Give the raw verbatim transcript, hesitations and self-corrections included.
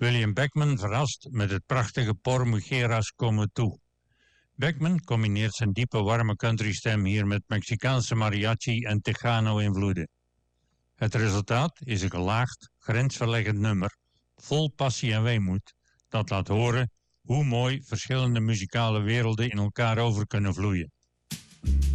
William Beckman verrast met het prachtige Por Mujeres Como Tú. Beckman combineert zijn diepe warme countrystem hier met Mexicaanse mariachi en Tejano invloeden. Het resultaat is een gelaagd, grensverleggend nummer, vol passie en weemoed, dat laat horen hoe mooi verschillende muzikale werelden in elkaar over kunnen vloeien.